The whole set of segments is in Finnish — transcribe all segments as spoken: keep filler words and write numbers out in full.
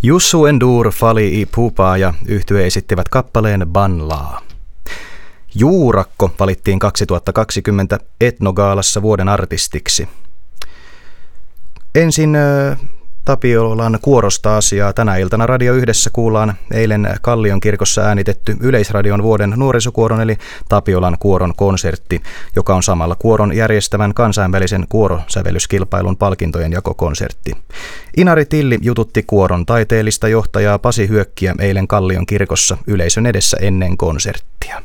Jussu Endur, Fali i Pupa ja yhtye esittivät kappaleen Banlaa. Juurakko valittiin kaksituhattakaksikymmentä Etnogaalassa vuoden artistiksi. Ensin äh, Tapiolan kuorosta asiaa. Tänä iltana Radio Yhdessä kuullaan eilen Kallion kirkossa äänitetty Yleisradion vuoden nuorisokuoron eli Tapiolan kuoron konsertti, joka on samalla kuoron järjestävän kansainvälisen kuorosävellyskilpailun palkintojen jakokonsertti. Inari Tilli jututti kuoron taiteellista johtajaa Pasi Hyökkiä eilen Kallion kirkossa yleisön edessä ennen konserttia.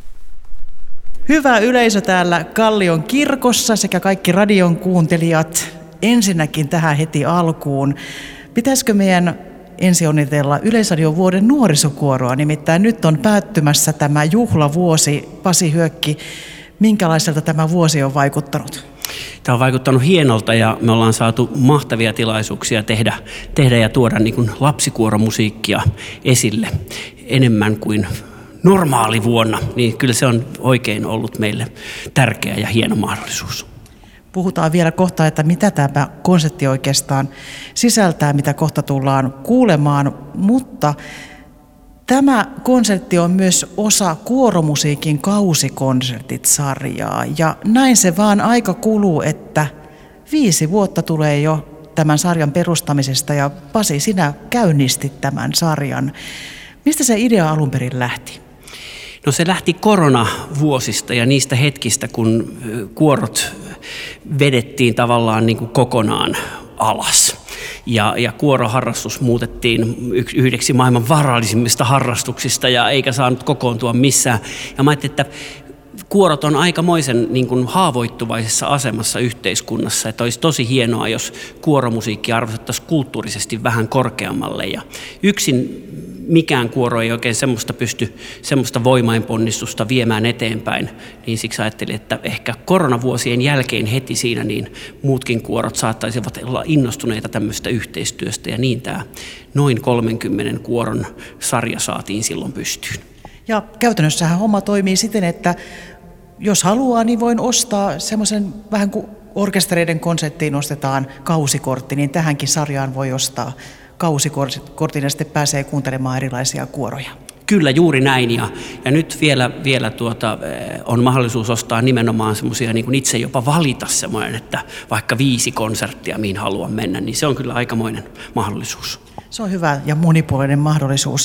Hyvä yleisö täällä Kallion kirkossa sekä kaikki radion kuuntelijat. Ensinnäkin tähän heti alkuun. Pitäisikö meidän ensi onnitella Yleisradion vuoden nuorisokuoroa? Nimittäin nyt on päättymässä tämä juhlavuosi. Pasi Hyökki, minkälaiselta tämä vuosi on vaikuttanut? Tämä on vaikuttanut hienolta ja me ollaan saatu mahtavia tilaisuuksia tehdä, tehdä ja tuoda niin kuin lapsikuoromusiikkia esille enemmän kuin normaali vuonna. Niin kyllä se on oikein ollut meille tärkeä ja hieno mahdollisuus. Puhutaan vielä kohta, että mitä tämä konsertti oikeastaan sisältää, mitä kohta tullaan kuulemaan, mutta tämä konsertti on myös osa Kuoromusiikin kausikonsertit-sarjaa ja näin se vaan aika kuluu, että viisi vuotta tulee jo tämän sarjan perustamisesta ja Pasi, sinä käynnistit tämän sarjan. Mistä se idea alun perin lähti? No se lähti koronavuosista ja niistä hetkistä, kun kuorot vedettiin tavallaan niin kuin kokonaan alas. Ja, ja kuoroharrastus muutettiin yhdeksi maailman vaarallisimmista harrastuksista ja eikä saanut kokoontua missään. Ja mä ajattelin, että kuorot on aikamoisen niin kuin haavoittuvaisessa asemassa yhteiskunnassa, että olisi tosi hienoa, jos kuoromusiikki arvostettaisiin kulttuurisesti vähän korkeammalle. Ja yksin mikään kuoro ei oikein semmoista pysty semmoista voimainponnistusta viemään eteenpäin, niin siksi ajattelin, että ehkä koronavuosien jälkeen heti siinä niin muutkin kuorot saattaisivat olla innostuneita tämmöistä yhteistyöstä ja niin tämä noin kolmenkymmenen kuoron sarja saatiin silloin pystyyn. Ja käytännössähän homma toimii siten, että jos haluaa, niin voin ostaa semmoisen vähän kuin orkestereiden konserttiin ostetaan kausikortti, niin tähänkin sarjaan voi ostaa kausikortin ja sitten pääsee kuuntelemaan erilaisia kuoroja. Kyllä, juuri näin. Ja, ja nyt vielä, vielä tuota, on mahdollisuus ostaa nimenomaan semmoisia, niin kuin itse jopa valita semmoinen, että vaikka viisi konserttia, mihin haluan mennä, niin se on kyllä aikamoinen mahdollisuus. Se on hyvä ja monipuolinen mahdollisuus.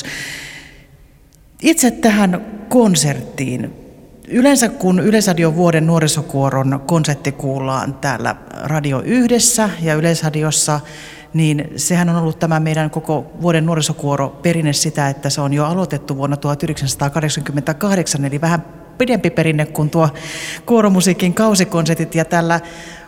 Itse tähän konserttiin. Yleensä kun Yleisradion vuoden nuorisokuoron konsertti kuullaan täällä Radio Yhdessä ja Yleisradiossa, niin sehän on ollut tämä meidän koko vuoden nuorisokuoro perinne sitä, että se on jo aloitettu vuonna tuhatyhdeksänsataakahdeksankymmentäkahdeksan, eli vähän pidempi perinne kuin tuo kuoromusiikin kausikonsertit. Ja tällä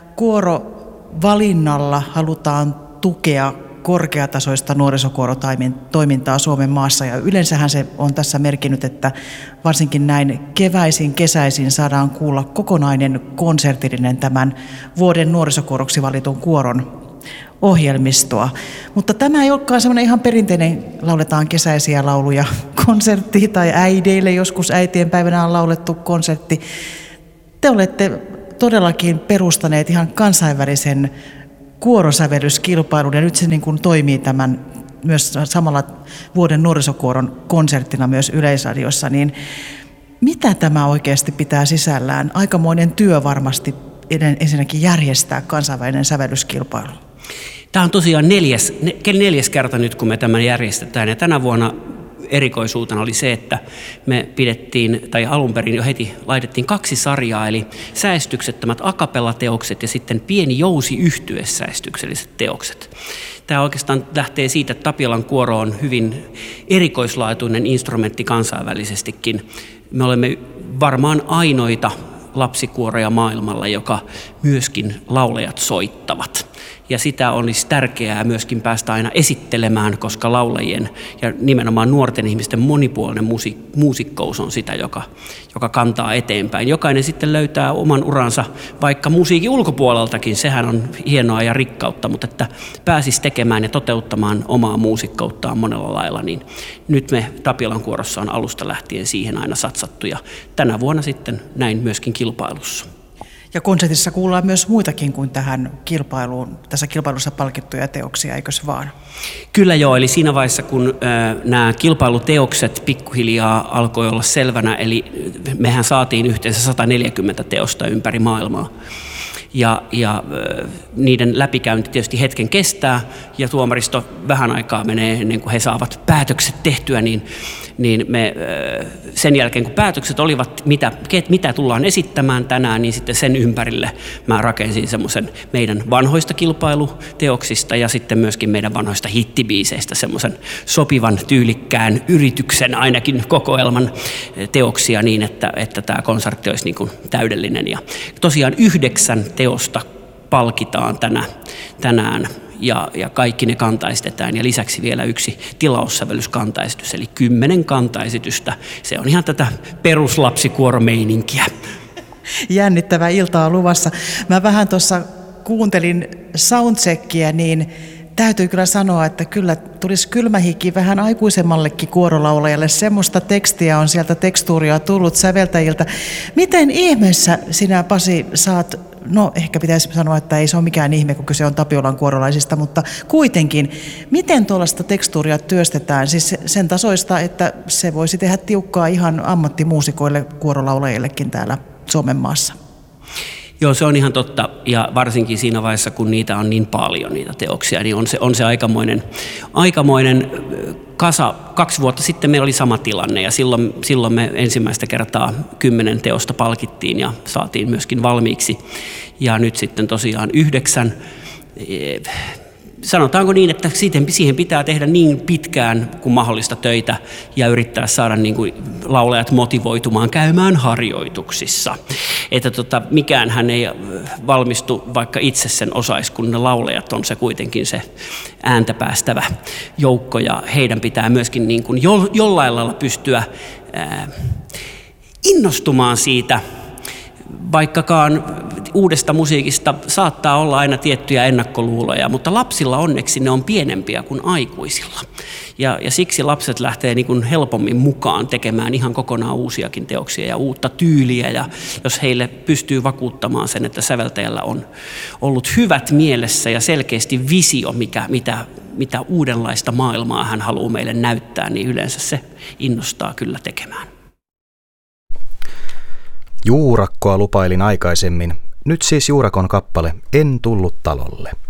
kuorovalinnalla halutaan tukea korkeatasoista nuorisokuorotoimintaa Suomen maassa. Ja yleensähän se on tässä merkinnyt, että varsinkin näin keväisin, kesäisin saadaan kuulla kokonainen konsertillinen tämän vuoden nuorisokuoroksi valitun kuoron ohjelmistoa. Mutta tämä ei olekaan semmoinen ihan perinteinen, lauletaan kesäisiä lauluja konsertti tai äideille, joskus äitien päivänä on laulettu konsertti. Te olette todellakin perustaneet ihan kansainvälisen kuorosävellyskilpailun ja nyt se niin kuin toimii tämän myös samalla vuoden nuorisokuoron konserttina myös Yleisradiossa. Niin mitä tämä oikeasti pitää sisällään? Aikamoinen työ varmasti ensinnäkin järjestää kansainvälinen sävellyskilpailu. Tämä on tosiaan neljäs, neljäs kerta nyt, kun me tämän järjestetään, ja tänä vuonna erikoisuutena oli se, että me pidettiin, tai alun perin jo heti laitettiin kaksi sarjaa, eli säestyksettömät a-cappella-teokset ja sitten pieni jousi-yhtye-säestykselliset teokset. Tämä oikeastaan lähtee siitä, että Tapiolan kuoro on hyvin erikoislaatuinen instrumentti kansainvälisestikin. Me olemme varmaan ainoita lapsikuoroja maailmalla, joka myöskin laulajat soittavat. Ja sitä olisi tärkeää myöskin päästä aina esittelemään, koska laulajien ja nimenomaan nuorten ihmisten monipuolinen musiik- muusikkous on sitä, joka, joka kantaa eteenpäin. Jokainen sitten löytää oman uransa vaikka musiikin ulkopuoleltakin, sehän on hienoa ja rikkautta, mutta että pääsisi tekemään ja toteuttamaan omaa muusikkouttaan monella lailla, niin nyt me Tapiolan kuorossa on alusta lähtien siihen aina satsattu ja tänä vuonna sitten näin myöskin kilpailussa. Ja konsertissa kuullaan myös muitakin kuin tähän kilpailuun, tässä kilpailussa palkittuja teoksia, eikös vaan? Kyllä joo, eli siinä vaiheessa kun äh, nämä kilpailuteokset pikkuhiljaa alkoi olla selvänä, eli mehän saatiin yhteensä sata neljäkymmentä teosta ympäri maailmaa. Ja, ja niiden läpikäynti tietysti hetken kestää, ja tuomaristo vähän aikaa menee ennen kuin he saavat päätökset tehtyä, niin, niin me sen jälkeen kun päätökset olivat, mitä, mitä tullaan esittämään tänään, niin sitten sen ympärille mä rakensin semmoisen meidän vanhoista kilpailuteoksista ja sitten myöskin meidän vanhoista hittibiiseistä semmoisen sopivan tyylikkään yrityksen, ainakin kokoelman teoksia niin, että, että tämä konsertti olisi niin kuin täydellinen. Ja tosiaan yhdeksän teosta palkitaan tänä, tänään ja, ja kaikki ne kantaistetään ja lisäksi vielä yksi tilaussävellyskantaesitys, eli kymmenen kantaesitystä. Se on ihan tätä peruslapsikuoromeininkiä. Jännittävä ilta on luvassa. Mä vähän tuossa kuuntelin soundcheckia, niin täytyy kyllä sanoa, että kyllä tulisi kylmähiki vähän aikuisemmallekin kuorolaulajalle. Semmoista tekstiä on sieltä tekstuuria tullut säveltäjiltä. Miten ihmeessä sinä, Pasi, saat, no ehkä pitäisi sanoa, että ei se ole mikään ihme, kun kyse on Tapiolan kuorolaisista, mutta kuitenkin, miten tuollaista tekstuuria työstetään? Siis sen tasoista, että se voisi tehdä tiukkaa ihan ammattimuusikoille, kuorolaulajillekin täällä Suomen maassa. Joo, se on ihan totta, ja varsinkin siinä vaiheessa, kun niitä on niin paljon, niitä teoksia, niin on se, on se aikamoinen, aikamoinen kasa. Kaksi vuotta sitten meillä oli sama tilanne, ja silloin, silloin me ensimmäistä kertaa kymmenen teosta palkittiin ja saatiin myöskin valmiiksi, ja nyt sitten tosiaan yhdeksän. Sanotaanko niin, että siihen pitää tehdä niin pitkään kuin mahdollista töitä ja yrittää saada niin kuin laulajat motivoitumaan käymään harjoituksissa. Että tota, mikään hän ei valmistu, vaikka itse sen osaisi, kun ne laulajat on se kuitenkin se ääntä päästävä joukko ja heidän pitää myöskin niin kuin jo, jollain lailla pystyä ää, innostumaan siitä. Vaikkakaan uudesta musiikista saattaa olla aina tiettyjä ennakkoluuloja, mutta lapsilla onneksi ne on pienempiä kuin aikuisilla. Ja, ja siksi lapset lähtee niin kuin helpommin mukaan tekemään ihan kokonaan uusiakin teoksia ja uutta tyyliä. Ja jos heille pystyy vakuuttamaan sen, että säveltäjällä on ollut hyvät mielessä ja selkeästi visio, mikä, mitä, mitä uudenlaista maailmaa hän haluaa meille näyttää, niin yleensä se innostaa kyllä tekemään. Juurakkoa lupailin aikaisemmin. Nyt siis Juurakon kappale En tullut talolle.